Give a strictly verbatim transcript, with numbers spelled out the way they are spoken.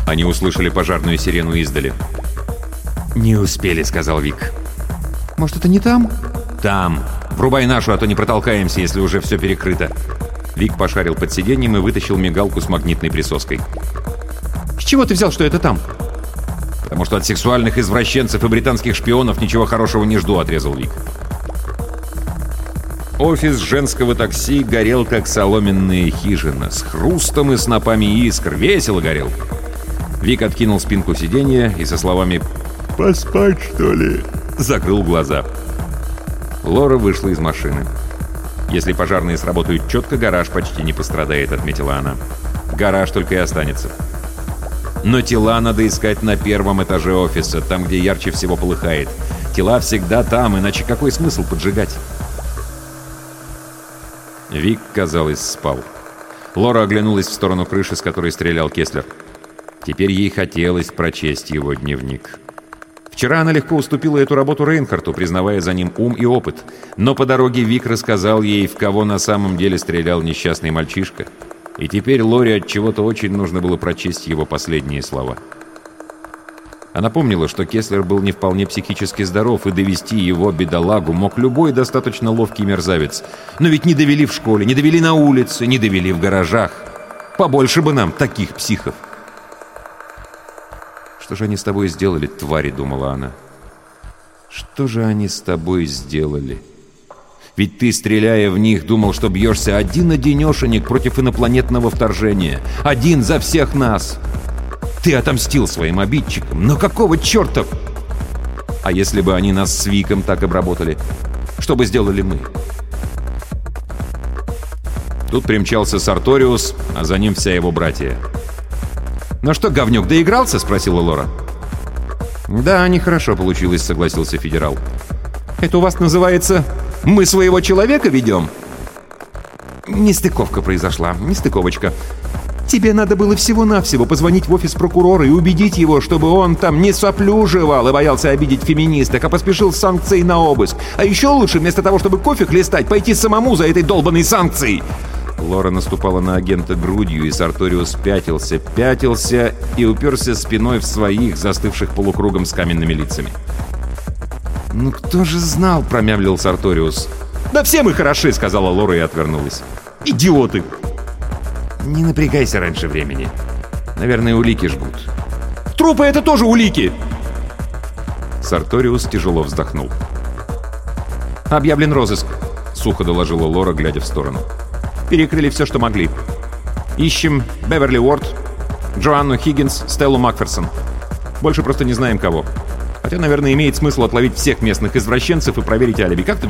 Они услышали пожарную сирену издали. «Не успели», — сказал Вик. «Может, это не там?» «Там. Врубай нашу, а то не протолкаемся, если уже все перекрыто». Вик пошарил под сиденьем и вытащил мигалку с магнитной присоской. «С чего ты взял, что это там?» «Потому что от сексуальных извращенцев и британских шпионов ничего хорошего не жду», — отрезал Вик. Офис женского такси горел, как соломенная хижина, с хрустом и снопами искр. Весело горел. Вик откинул спинку сиденья и со словами «Поспать, что ли?» закрыл глаза. Лора вышла из машины. «Если пожарные сработают четко, гараж почти не пострадает», — отметила она. «Гараж только и останется». Но тела надо искать на первом этаже офиса, там, где ярче всего полыхает. Тела всегда там, иначе какой смысл поджигать? Вик, казалось, спал. Лора оглянулась в сторону крыши, с которой стрелял Кеслер. Теперь ей хотелось прочесть его дневник. Вчера она легко уступила эту работу Рейнхарту, признавая за ним ум и опыт. Но по дороге Вик рассказал ей, в кого на самом деле стрелял несчастный мальчишка. И теперь Лоре от чего-то очень нужно было прочесть его последние слова. Она помнила, что Кеслер был не вполне психически здоров, и довести его, бедолагу, мог любой достаточно ловкий мерзавец. Но ведь не довели в школе, не довели на улице, не довели в гаражах. Побольше бы нам таких психов. «Что же они с тобой сделали, твари?» — думала она. «Что же они с тобой сделали? Ведь ты, стреляя в них, думал, что бьешься один-одинешенек против инопланетного вторжения. Один за всех нас. Ты отомстил своим обидчикам. Но какого черта? А если бы они нас с Виком так обработали? Что бы сделали мы?» Тут примчался Сарториус, а за ним вся его братья. «Ну что, говнюк, доигрался?» — спросила Лора. «Да, нехорошо получилось», — согласился федерал. «Это у вас называется «мы своего человека ведем»?» «Нестыковка произошла, нестыковочка. Тебе надо было всего-навсего позвонить в офис прокурора и убедить его, чтобы он там не соплю жевал и боялся обидеть феминисток, а поспешил с санкцией на обыск. А еще лучше, вместо того, чтобы кофе хлестать, пойти самому за этой долбанной санкцией!» Лора наступала на агента грудью, и Сарториус пятился, пятился и уперся спиной в своих, застывших полукругом с каменными лицами. «Ну кто же знал?» — промямлил Сарториус. «Да все мы хороши!» — сказала Лора и отвернулась. «Идиоты!» «Не напрягайся раньше времени. Наверное, улики жгут». «Трупы — это тоже улики!» Сарториус тяжело вздохнул. «Объявлен розыск», — сухо доложила Лора, глядя в сторону. «Перекрыли все, что могли. Ищем Беверли Уорд, Джоанну Хиггинс, Стеллу Макферсон. Больше просто не знаем кого. Хотя, наверное, имеет смысл отловить всех местных извращенцев и проверить алиби. Как ты